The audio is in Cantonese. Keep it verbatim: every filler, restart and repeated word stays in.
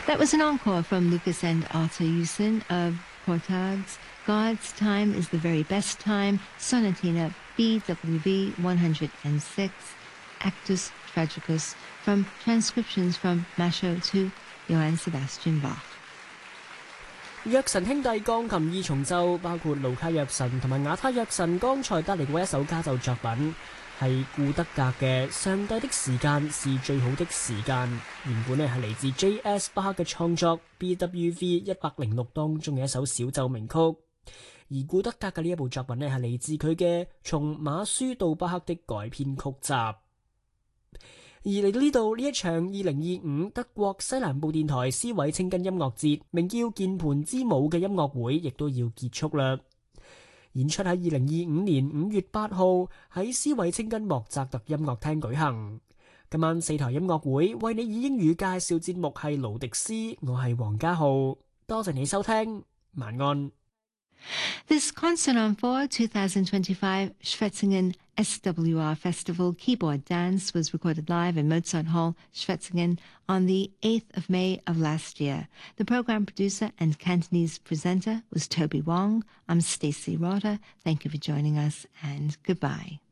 That was an encore from Lucas and Arthur Hewson of Portags. God's Time is the Very Best Time, Sonatina B W V one oh six, Actus Tragicus, from transcriptions from Macho to Johann Sebastian Bach。 約神兄弟鋼琴二重奏包括盧卡約神同埋亞他約神剛才帶嚟過一首家奏作品，係顧德格嘅《上帝的時間是最好的時間》，原本咧係嚟自 J S 巴克嘅創作 B W V 一百零六當中嘅一首小奏鳴曲。而顧德格嘅呢一部作品咧係嚟自佢嘅《從馬書到巴克的改編曲集》。而嚟到呢度，呢一場二零二五德國西南部電台斯韋清根音樂節，名叫《鍵盤之舞》嘅音樂會，亦都要結束啦。演出喺二零二五年五月八號喺斯韋清根莫扎特音樂廳舉行。今晚四台音樂會為你以英語介紹節目係勞迪斯，我係黃家浩，多謝你收聽，晚安。 This Concert on Four twenty twenty-five Schwetzingen S W R Festival Keyboard Dance was recorded live in Mozart Hall, Schwetzingen on the eighth of May of last year. The program producer and Cantonese presenter was Toby Wong. I'm Stacey Rotter. Thank you for joining us and goodbye.